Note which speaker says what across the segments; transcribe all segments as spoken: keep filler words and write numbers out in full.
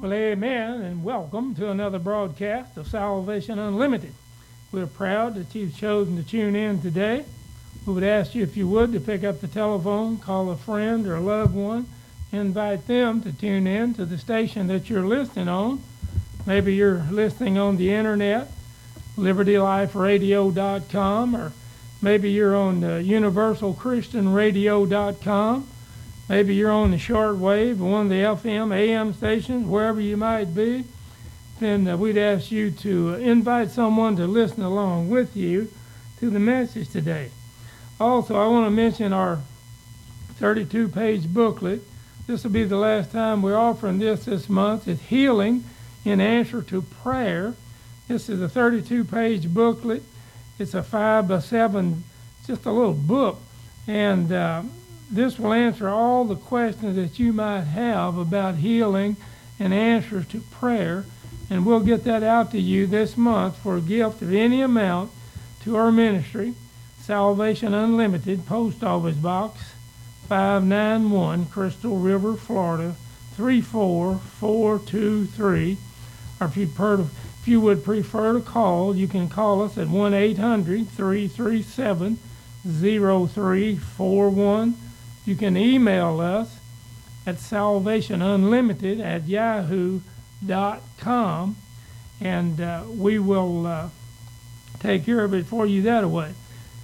Speaker 1: Well, amen, and welcome to another broadcast of Salvation Unlimited. We're proud that you've chosen to tune in today. We would ask you, if you would, to pick up the telephone, call a friend or a loved one, invite them to tune in to the station that you're listening on. Maybe you're listening on the internet, liberty life radio dot com, or maybe you're on uh, universal christian radio dot com. Maybe you're on the shortwave, one of the F M, A M stations, wherever you might be. Then uh, we'd ask you to invite someone to listen along with you to the message today. Also, I want to mention our thirty-two page booklet. This will be the last time we're offering this this month. It's Healing in Answer to Prayer. This is a thirty-two page booklet. It's a five by seven, just a little book. And uh, this will answer all the questions that you might have about healing and answers to prayer. And we'll get that out to you this month for a gift of any amount to our ministry, Salvation Unlimited, Post Office Box five ninety-one, Crystal River, Florida, three four four two three. Or if you, per- if you would prefer to call, you can call us at one eight hundred, three three seven, zero three four one. You can email us at salvationunlimited at yahoo dot com, and uh, we will uh, take care of it for you that way.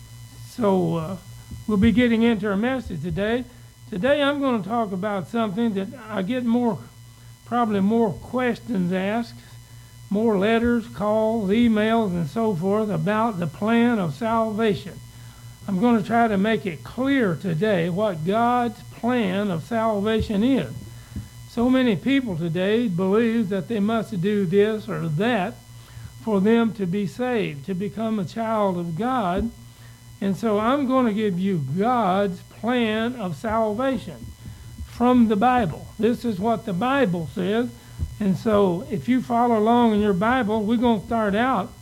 Speaker 1: So uh, we'll be getting into our message today. Today I'm going to talk about something that I get more, probably more questions asked, more letters, calls, emails, and so forth about the plan of salvation. I'm going to try to make it clear today what God's plan of salvation is. So many people today believe that they must do this or that for them to be saved, to become a child of God. And so I'm going to give you God's plan of salvation from the Bible. This is what the Bible says. And so if you follow along in your Bible, we're going to start out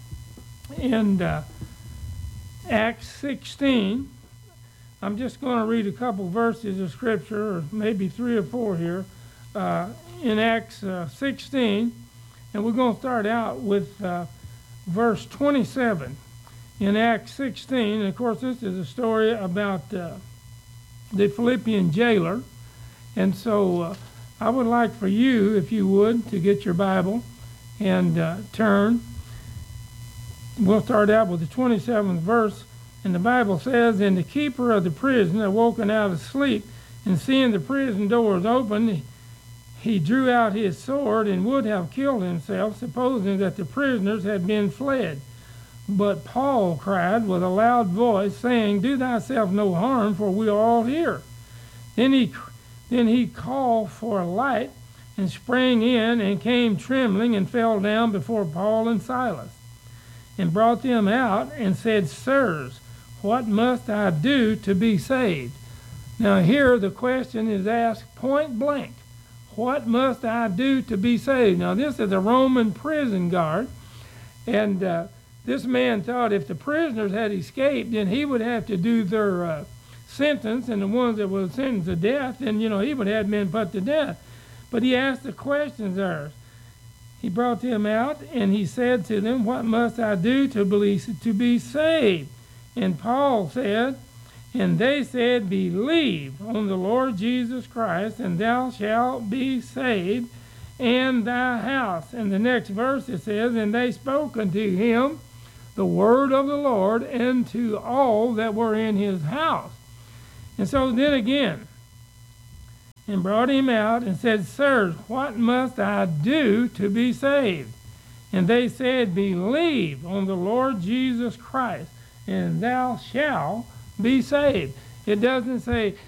Speaker 1: in uh, Acts sixteen. I'm just going to read a couple verses of Scripture, or maybe three or four here, uh, in Acts uh, sixteen. And we're going to start out with uh, verse twenty-seven in Acts sixteen. And of course, this is a story about uh, the Philippian jailer. And so uh, I would like for you, if you would, to get your Bible and uh, turn. We'll start out with the twenty-seventh verse, and the Bible says, "And the keeper of the prison, awoken out of sleep, and seeing the prison doors open, he drew out his sword and would have killed himself, supposing that the prisoners had been fled. But Paul cried with a loud voice, saying, Do thyself no harm, for we are all here. Then he, then he called for a light, and sprang in, and came trembling, and fell down before Paul and Silas, and brought them out, and said, Sirs, what must I do to be saved?" Now here the question is asked point blank. What must I do to be saved? Now this is a Roman prison guard, and uh, this man thought if the prisoners had escaped, then he would have to do their uh, sentence, and the ones that were sentenced to death, then, you know, he would have been put to death. But he asked the questions there. He brought them out, and he said to them, What must I do to believe, to be saved? And Paul said, And they said, Believe on the Lord Jesus Christ, and thou shalt be saved, and thy house. And the next verse it says, And they spoke unto him the word of the Lord, and to all that were in his house. And so then again, and brought him out, and said, Sirs, what must I do to be saved? And they said, Believe on the Lord Jesus Christ, and thou shalt be saved. It doesn't say,